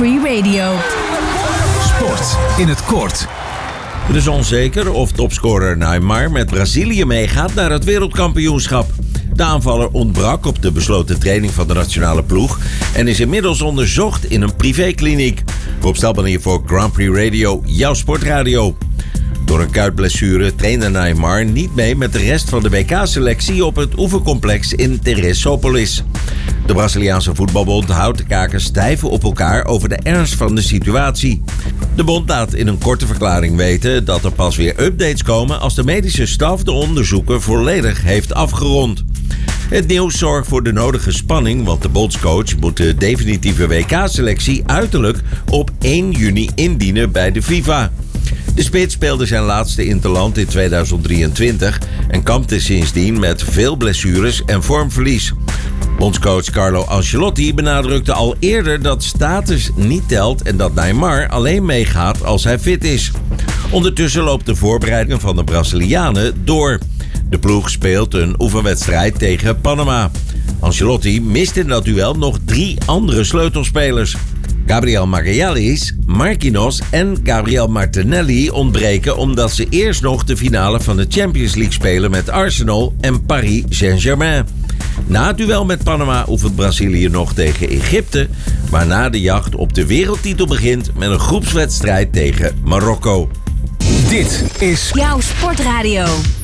Free Radio. Sport in het kort. Het is onzeker of topscorer Neymar met Brazilië meegaat naar het wereldkampioenschap. De aanvaller ontbrak op de besloten training van de nationale ploeg en is inmiddels onderzocht in een privékliniek. Rob Stelman hier voor Grand Prix Radio, jouw sportradio. Door een kuitblessure trainde Neymar niet mee met de rest van de WK-selectie op het oefencomplex in Teresópolis. De Braziliaanse voetbalbond houdt de kaken stijf op elkaar over de ernst van de situatie. De bond laat in een korte verklaring weten dat er pas weer updates komen als de medische staf de onderzoeken volledig heeft afgerond. Het nieuws zorgt voor de nodige spanning, want de bondscoach moet de definitieve WK-selectie uiterlijk op 1 juni indienen bij de FIFA. De spits speelde zijn laatste interland in 2023 en kampte sindsdien met veel blessures en vormverlies. Bondscoach Carlo Ancelotti benadrukte al eerder dat status niet telt en dat Neymar alleen meegaat als hij fit is. Ondertussen loopt de voorbereiding van de Brazilianen door. De ploeg speelt een oefenwedstrijd tegen Panama. Ancelotti mist in dat duel nog 3 andere sleutelspelers. Gabriel Magalhães, Marquinhos en Gabriel Martinelli ontbreken omdat ze eerst nog de finale van de Champions League spelen met Arsenal en Paris Saint-Germain. Na het duel met Panama oefent Brazilië nog tegen Egypte, waarna de jacht op de wereldtitel begint met een groepswedstrijd tegen Marokko. Dit is Jouw sportradio.